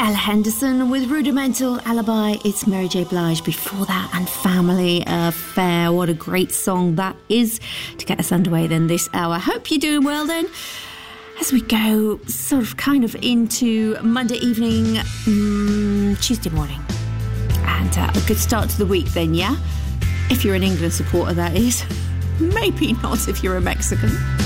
Ella Henderson with Rudimental Alibi. It's Mary J. Blige before that, and Family Affair. What a great song that is to get us underway then this hour. Hope you're doing well then. As we go sort of kind of into Monday evening, Tuesday morning. And a good start to the week then, yeah? If you're an England supporter, that is. Maybe not if you're a Mexican.